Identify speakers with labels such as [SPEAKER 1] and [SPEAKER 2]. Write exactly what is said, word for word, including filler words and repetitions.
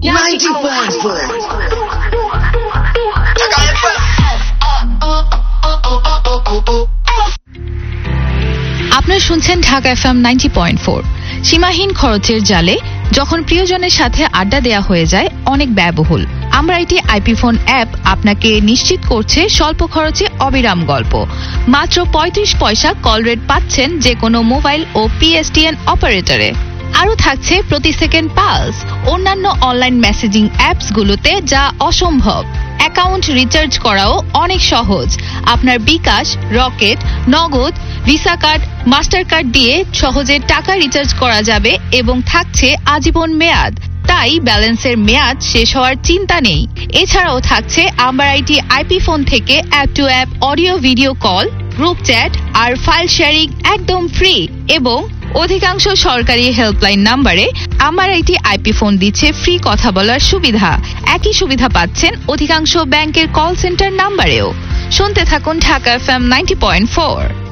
[SPEAKER 1] ninety point four
[SPEAKER 2] আপনারা শুনছেন Dhaka FM ninety point four. সীমাহীন খরচের জালে যখন প্রিয়জনের সাথে আড্ডা দেয়া হয়ে যায় অনেক ব্যয়বহুল, আমরা এটি আইপি ফোন অ্যাপ আপনাকে নিশ্চিত করছে স্বল্প খরচে অবিরাম গল্প। মাত্র পঁয়ত্রিশ পয়সা কল রেট পাচ্ছেন যে কোনো মোবাইল ও পিএসটিএন অপারেটরে। আরও থাকছে প্রতি সেকেন্ড পালস অন্যান্য অনলাইন মেসেজিং অ্যাপসগুলোতে, যা অসম্ভব। অ্যাকাউন্ট রিচার্জ করাও অনেক সহজ। আপনার বিকাশ, রকেট, নগদ, ভিসা কার্ড, মাস্টার কার্ড দিয়ে সহজে টাকা রিচার্জ করা যাবে এবং থাকছে আজীবন মেয়াদ। তাই ব্যালেন্সের মেয়াদ শেষ হওয়ার চিন্তা নেই। এছাড়াও থাকছে আমার আইটি আইপি ফোন থেকে app two app audio video call, group chat আর ফাইল শেয়ারিং একদম ফ্রি। এবং অধিকাংশ সরকারি হেল্পলাইন নাম্বারে আমার আইটি আইপি ফোন দিচ্ছে ফ্রি কথা বলার সুবিধা। একই সুবিধা পাচ্ছেন অধিকাংশ ব্যাংকের কল সেন্টার নাম্বারেও। শুনতে থাকুন Dhaka FM ninety point four.